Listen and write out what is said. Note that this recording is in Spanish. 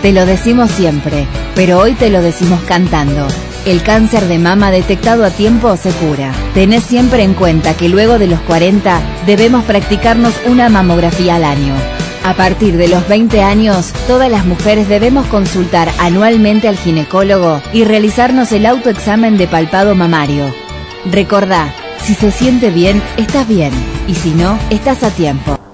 Te lo decimos siempre, pero hoy te lo decimos cantando. El cáncer de mama detectado a tiempo se cura. Tenés siempre en cuenta que luego de los 40 debemos practicarnos una mamografía al año. A partir de los 20 años, todas las mujeres debemos consultar anualmente al ginecólogo y realizarnos el autoexamen de palpado mamario. Recordá, si se siente bien, estás bien, y si no, estás a tiempo.